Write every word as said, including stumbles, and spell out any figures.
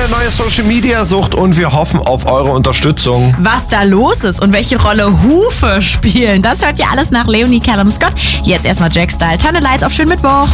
neue Social-Media-Sucht und wir hoffen auf eure Unterstützung. Was da los ist und welche Rolle Hufe spielen, das hört ihr alles nach Leonie Callum Scott. Jetzt erstmal Jack Style. Turn the Lights auf schönen Mittwoch.